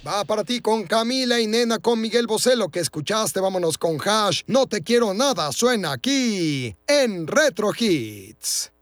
Va para ti con Camila y Nena con Miguel Bosé. Lo que escuchaste, vámonos con Hash. No te quiero nada, suena aquí en Retro Hits.